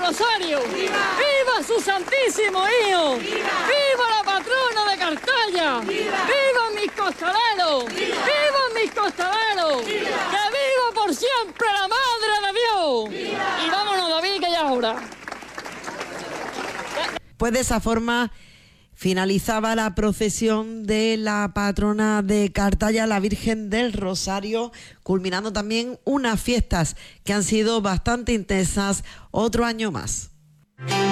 Rosario! ¡Viva su Santísimo Hijo! ¡Viva la patrona de Cartaya! ¡Viva mis costaleros! ¡Viva mis costaleros! ¡Que viva por siempre la Madre de Dios! Y vámonos, David, que ya es hora. Pues de esa forma finalizaba la procesión de la patrona de Cartaya, la Virgen del Rosario, culminando también unas fiestas que han sido bastante intensas otro año más.